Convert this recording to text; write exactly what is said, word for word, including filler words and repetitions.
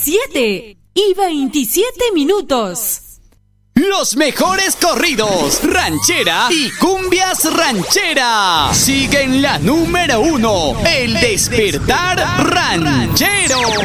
siete y veintisiete minutos. Los mejores corridos, ranchera y cumbias ranchera. Siguen la número uno, el despertar ranchero.